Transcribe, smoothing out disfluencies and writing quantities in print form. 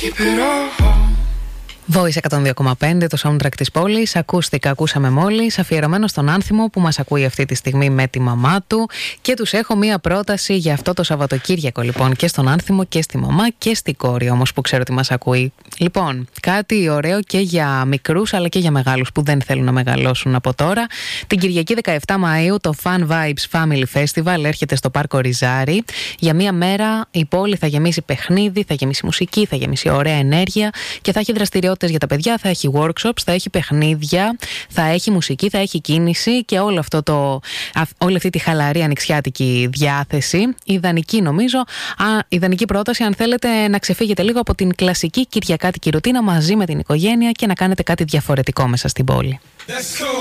Voice 102,5, το soundtrack της πόλης. Ακούσαμε μόλις, αφιερωμένο στον Άνθιμο που μας ακούει αυτή τη στιγμή με τη μαμά του. Και τους έχω μία πρόταση για αυτό το Σαββατοκύριακο, λοιπόν, και στον Άνθιμο και στη μαμά και στην κόρη όμως που ξέρω ότι μας ακούει. Λοιπόν, κάτι ωραίο και για μικρούς αλλά και για μεγάλους που δεν θέλουν να μεγαλώσουν από τώρα. Την Κυριακή 17 Μαΐου το Fun Vibes Family Festival έρχεται στο Πάρκο Ριζάρι. Για μία μέρα η πόλη θα γεμίσει παιχνίδι, θα γεμίσει μουσική, θα γεμίσει ωραία ενέργεια και θα έχει δραστηριότητες για τα παιδιά, θα έχει workshops, θα έχει παιχνίδια, θα έχει μουσική, θα έχει κίνηση και όλη αυτή τη χαλαρή ανοιξιάτικη διάθεση. Ιδανική, νομίζω, ιδανική πρόταση αν θέλετε να ξεφύγετε λίγο από την κλασική κυριακάτικη ρουτίνα μαζί με την οικογένεια και να κάνετε κάτι διαφορετικό μέσα στην πόλη.